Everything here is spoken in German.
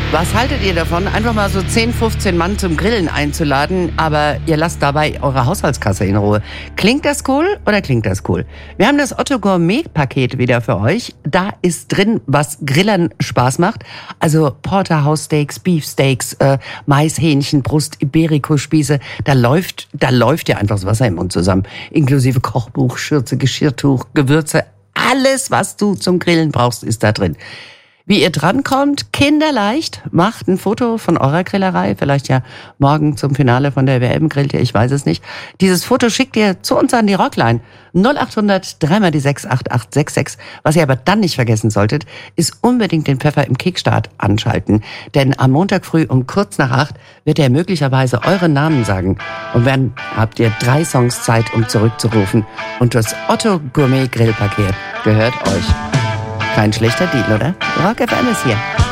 Was haltet ihr davon, einfach mal so 10, 15 Mann zum Grillen einzuladen, aber ihr lasst dabei eure Haushaltskasse in Ruhe? Klingt das cool oder klingt das cool? Wir haben das Otto Gourmet-Paket wieder für euch. Da ist drin, was Grillern Spaß macht. Also Porterhouse-Steaks, Beefsteaks, Maishähnchen, Brust, Iberico-Spieße. Da läuft ja einfach das Wasser im Mund zusammen. Inklusive Kochbuch, Schürze, Geschirrtuch, Gewürze. Alles, was du zum Grillen brauchst, ist da drin. Wie ihr drankommt, kinderleicht, macht ein Foto von eurer Grillerei, vielleicht ja morgen zum Finale von der WM grillt ihr, ich weiß es nicht. Dieses Foto schickt ihr zu uns an die Rockline 0800 3 die 68866. Was ihr aber dann nicht vergessen solltet, ist unbedingt den Pfeffer im Kickstart anschalten, denn am Montag früh um kurz nach 8 wird er möglicherweise euren Namen sagen und dann habt ihr 3 Songs Zeit, um zurückzurufen und das Otto Gourmet Grillpaket gehört euch. Kein schlechter Deal, oder? Rock FM ist hier.